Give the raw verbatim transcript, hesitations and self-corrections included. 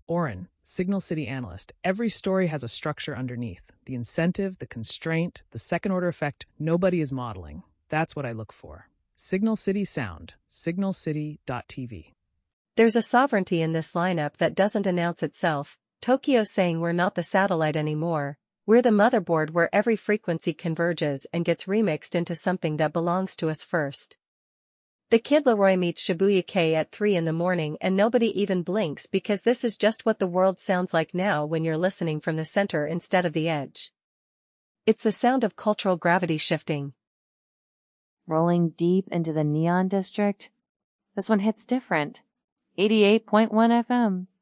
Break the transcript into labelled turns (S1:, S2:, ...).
S1: Oren, Signal City analyst. Every story has a structure underneath. The incentive, the constraint, the second-order effect, nobody is modeling. That's what I look for. Signal City Sound, signal city dot t v.
S2: There's a sovereignty in this lineup that doesn't announce itself. Tokyo saying we're not the satellite anymore. We're the motherboard where every frequency converges and gets remixed into something that belongs to us first. The Kid Laroi meets Shibuya K at three in the morning and nobody even blinks because this is just what the world sounds like now when you're listening from the center instead of the edge. It's the sound of cultural gravity shifting.
S3: Rolling deep into the Neon District. This one hits different. eighty-eight point one F M.